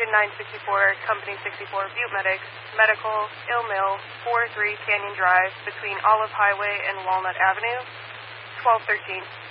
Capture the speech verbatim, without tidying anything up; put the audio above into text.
Agent nine sixty-four, Company sixty-four, Butte Medics, Medical, Ill Mill, four oh three Canyon Drive, between Olive Highway and Walnut Avenue, twelve thirteen.